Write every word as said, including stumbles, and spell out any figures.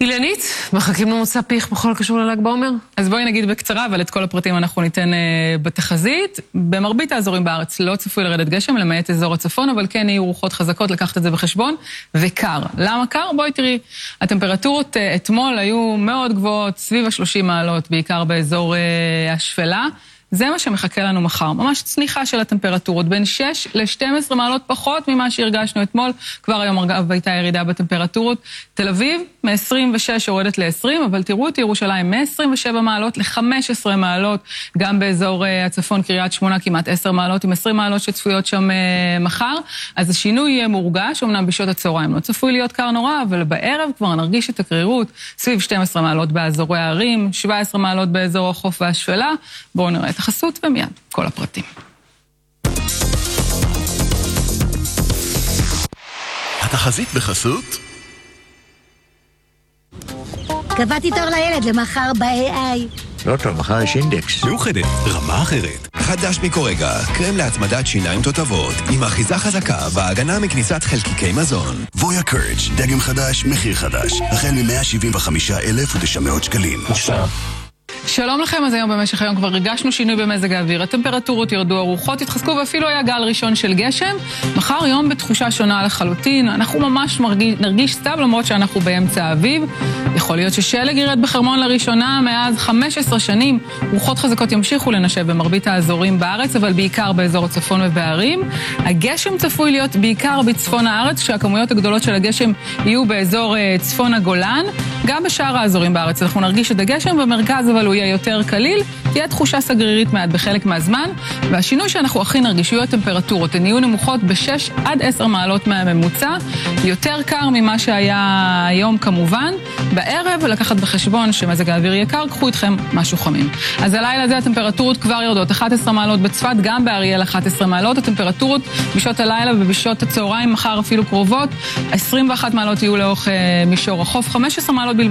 אילנית, מחכים למוצא פיך בכל הקשור לל"ג בעומר? אז בואי נגיד בקצרה, אבל את כל הפרטים אנחנו ניתן אה, בתחזית. במרבית האזורים בארץ לא צפוי לרדת גשם, למעט אזור הצפון, אבל כן יהיו רוחות חזקות, לקחת את זה בחשבון, וקר. למה קר? בואי תראי, הטמפרטורות אה, אתמול היו מאוד גבוהות, סביב ה-שלושים מעלות, בעיקר באזור אה, השפלה. זה מה שמחכה לנו מחר, ממש צניחה של הטמפרטורות, בין שש ל-שתים עשרה מעלות פחות ממה שהרגשנו אתמול, כבר היום אגב הייתה ירידה בטמפרטורות. תל אביב מ-עשרים ושש יורדת ל-עשרים, אבל תראו את ירושלים מ-עשרים ושבע מעלות ל-חמש עשרה מעלות, גם באזור הצפון קריית שמונה כמעט עשר מעלות, עם עשרים מעלות שצפויות שם מחר, אז השינוי יהיה מורגש, אמנם בשעות הצהריים לא צפוי להיות קר נורא, אבל בערב כבר נרגיש את הקרירות, סביב שתים עשרה מעלות באזורי הערים, שבע עשרה מעלות באזור החוף והשפלה. בואו נראה את החסות ומיד כל הפרטים. התחזית בחסות? קבעתי תור לילד למחר ב-איי איי. לא טוב, מחר יש אינדקס. מאוחדת, רמה אחרת. חדש מקורגה, קרם להתמדת שיניים תותבות, עם אחיזה חזקה והגנה מכניסת חלקיקי מזון. וויה קורג', דגם חדש, מחיר חדש. החל מ-מאה שבעים וחמישה אלף ותשע מאות שקלים. מושלם. שלום לכם, אז היום במשך היום כבר הרגשנו שינוי במזג האוויר, הטמפרטורות ירדו, הרוחות התחזקו ואפילו היה גל ראשון של גשם. מחר יום בתחושה שונה לחלוטין, אנחנו ממש מרגיש, נרגיש סתיו למרות שאנחנו באמצע האביב. יכול להיות ששלג ירד בחרמון לראשונה מאז חמש עשרה שנים, רוחות חזקות ימשיכו לנשב במרבית האזורים בארץ, אבל בעיקר באזור הצפון ובערים. הגשם צפוי להיות בעיקר בצפון הארץ, כשהכמויות הגדולות של הגשם יהיו באזור צפון הגולן. גם בשאר האזורים בארץ אנחנו נרגיש את הגשם, במרכז אבל הוא יהיה יותר קליל, תהיה תחושה סגרירית מעט בחלק מהזמן, והשינוי שאנחנו הכי נרגיש יהיו הטמפרטורות, הן יהיו נמוכות ב-שש עד עשר מעלות מהממוצע, יותר קר ממה שהיה היום כמובן. בערב לקחת בחשבון שמזג האוויר יקר, קחו איתכם משהו חמים. אז הלילה הזה הטמפרטורות כבר יורדות, אחת עשרה מעלות בצפת, גם באריאל אחת עשרה מעלות, הטמפרטורות בשעות הלילה ובשעות הצהריים מחר אפילו קרובות, עשרים ואחת מעלות יהיו לאורך מישור החוף, חמש עשרה מעלות בלבד